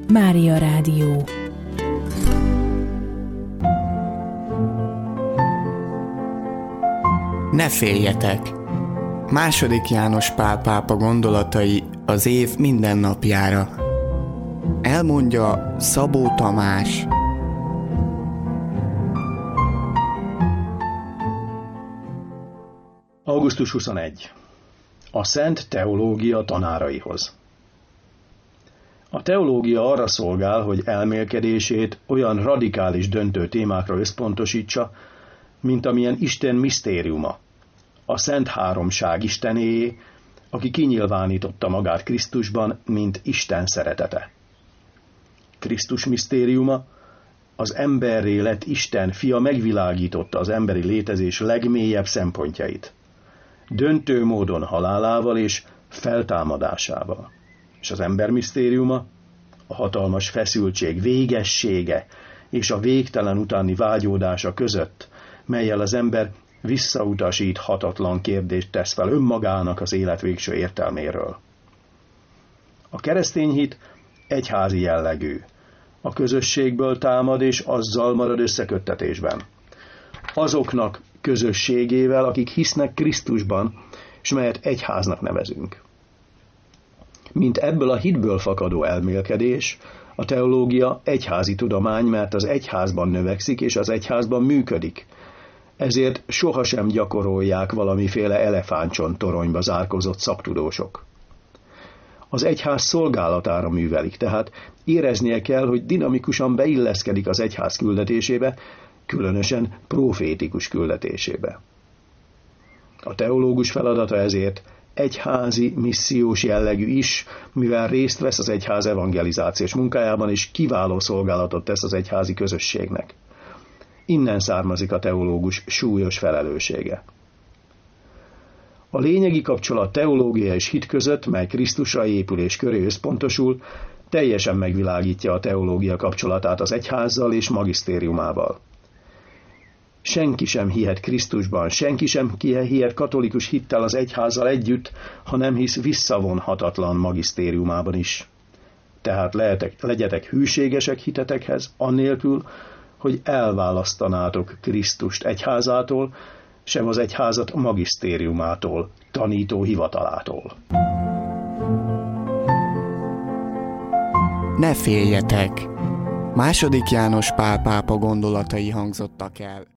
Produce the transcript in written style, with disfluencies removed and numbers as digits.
Mária Rádió. Ne féljetek! II. János Pál pápa gondolatai az év minden napjára. Elmondja Szabó Tamás. Augusztus 21. A szent teológia tanáraihoz. A teológia arra szolgál, hogy elmélkedését olyan radikális döntő témákra összpontosítsa, mint amilyen Isten misztériuma, a Szent Háromság Istenéjé, aki kinyilvánította magát Krisztusban, mint Isten szeretete. Krisztus misztériuma, az emberré lett Isten fia megvilágította az emberi létezés legmélyebb szempontjait, döntő módon halálával és feltámadásával. És az ember misztériuma, a hatalmas feszültség végessége és a végtelen utáni vágyódása között, mellyel az ember visszautasíthatatlan kérdést tesz fel önmagának az élet végső értelméről. A keresztény hit egyházi jellegű. A közösségből támad és azzal marad összeköttetésben. Azoknak közösségével, akik hisznek Krisztusban, és melyet egyháznak nevezünk. Mint ebből a hitből fakadó elmélkedés, a teológia egyházi tudomány, mert az egyházban növekszik és az egyházban működik. Ezért sohasem gyakorolják valamiféle elefántcsont-toronyba zárkózott szaktudósok. Az egyház szolgálatára művelik, tehát éreznie kell, hogy dinamikusan beilleszkedik az egyház küldetésébe, különösen profétikus küldetésébe. A teológus feladata ezért egyházi, missziós jellegű is, mivel részt vesz az egyház evangelizációs munkájában, és kiváló szolgálatot tesz az egyházi közösségnek. Innen származik a teológus súlyos felelőssége. A lényegi kapcsolat teológia és hit között, mely Krisztusra épül és köré összpontosul, teljesen megvilágítja a teológia kapcsolatát az egyházzal és magisztériumával. Senki sem hihet Krisztusban, senki sem hihet katolikus hittel az egyházzal együtt, ha nem hisz visszavonhatatlan magisztériumában is. Tehát legyetek hűségesek hitetekhez, annélkül, hogy elválasztanátok Krisztust egyházától, sem az egyházat magisztériumától, tanító hivatalától. Ne féljetek! II. János Pál pápa gondolatai hangzottak el.